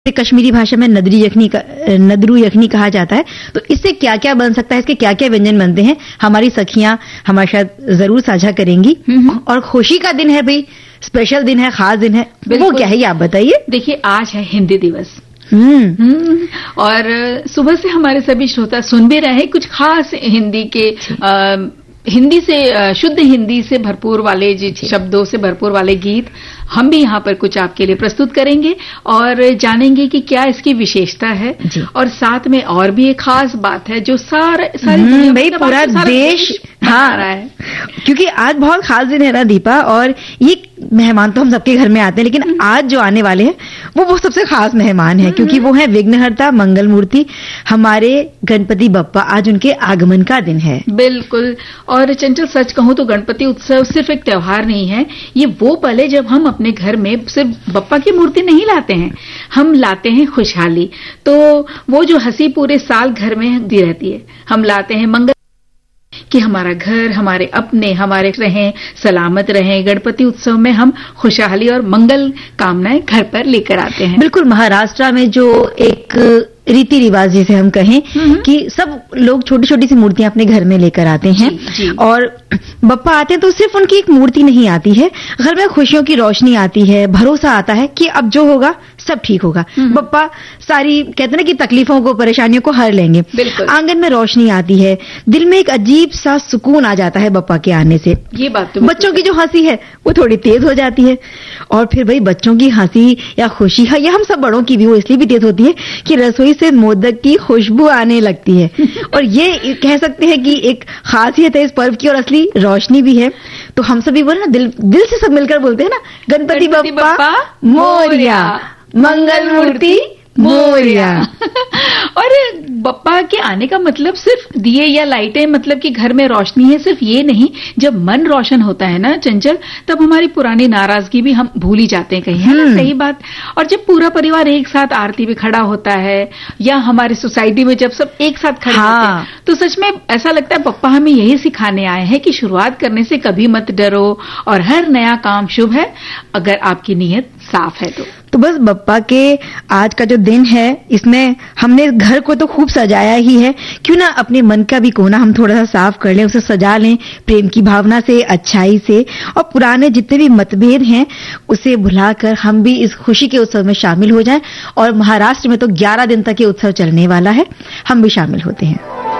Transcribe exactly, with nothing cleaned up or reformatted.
कश्मीरी भाषा में नदरी यखनी का नदरू यखनी कहा जाता है। तो इससे क्या क्या बन सकता है, इसके क्या क्या व्यंजन बनते हैं, हमारी सखियां हमारे साथ जरूर साझा करेंगी। और खुशी का दिन है भाई, स्पेशल दिन है, खास दिन है, वो क्या है ये आप बताइए। देखिए आज है हिंदी दिवस। हम्म और सुबह से हमारे सभी श्रोता सुन भी रहे कुछ खास हिंदी के आ, हिंदी से शुद्ध हिंदी से भरपूर वाले शब्दों से भरपूर वाले गीत हम भी यहाँ पर कुछ आपके लिए प्रस्तुत करेंगे और जानेंगे कि क्या इसकी विशेषता है। और साथ में और भी एक खास बात है जो सारा सारी भाई पूरा देश हाँ रहा है, क्योंकि आज बहुत खास दिन है ना दीपा। और ये मेहमान तो हम सबके घर में आते हैं, लेकिन आज जो आने वाले हैं वो वो सबसे खास मेहमान है, क्योंकि वो है विघ्नहर्ता मंगल मूर्ति हमारे गणपति बप्पा। आज उनके आगमन का दिन है। बिल्कुल। और चंचल सच कहूं तो गणपति उत्सव सिर्फ एक त्योहार नहीं है, ये वो पल है जब हम अपने घर में सिर्फ बप्पा की मूर्ति नहीं लाते हैं, हम लाते हैं खुशहाली। तो वो जो हंसी पूरे साल घर में दी रहती है, हम लाते हैं मंगल कि हमारा घर, हमारे अपने, हमारे रहें, सलामत रहें। गणपति उत्सव में हम खुशहाली और मंगल कामनाएं घर पर लेकर आते हैं। बिल्कुल। महाराष्ट्र में जो एक रीति रिवाज जिसे हम कहें कि सब लोग छोटी छोटी सी मूर्तियां अपने घर में लेकर आते हैं जी, जी। और बप्पा आते हैं तो सिर्फ उनकी एक मूर्ति नहीं आती है, घर में खुशियों की रोशनी आती है, भरोसा आता है कि अब जो होगा सब ठीक होगा। बप्पा सारी कहते हैं ना कि तकलीफों को, परेशानियों को हर लेंगे। आंगन में रोशनी आती है, दिल में एक अजीब सा सुकून आ जाता है बप्पा के आने से। ये बात तो बच्चों की जो हंसी है वो थोड़ी तेज हो जाती है। और फिर भाई बच्चों की हंसी या खुशी है, या हम सब बड़ों की भी वो इसलिए भी तेज होती है कि रसोई से मोदक की खुशबू आने लगती है। और ये कह सकते हैं कि एक खासियत है इस पर्व की, और असली रोशनी भी है। तो हम सभी बोले ना, दिल दिल से सब मिलकर बोलते हैं ना, गणपति बप्पा मोरया, मंगल मूर्ति मोरया। और बप्पा के आने का मतलब सिर्फ दिए या लाइटें, मतलब कि घर में रोशनी है, सिर्फ ये नहीं। जब मन रोशन होता है ना चंचल, तब हमारी पुरानी नाराजगी भी हम भूल ही जाते हैं कहीं, है ना? सही बात। और जब पूरा परिवार एक साथ आरती में खड़ा होता है, या हमारी सोसाइटी में जब सब एक साथ खड़े हाँ। होते हैं, तो सच में ऐसा लगता है बप्पा हमें यही सिखाने आए हैं कि शुरुआत करने से कभी मत डरो, और हर नया काम शुभ है अगर आपकी नीयत साफ है तो। तो बस बप्पा के आज का जो दिन है, इसमें हमने घर को तो खूब सजाया ही है, क्यों ना अपने मन का भी कोना हम थोड़ा सा साफ कर लें, उसे सजा लें प्रेम की भावना से, अच्छाई से, और पुराने जितने भी मतभेद हैं उसे भुलाकर हम भी इस खुशी के उत्सव में शामिल हो जाएं। और महाराष्ट्र में तो ग्यारह दिन तक ये उत्सव चलने वाला है, हम भी शामिल होते हैं।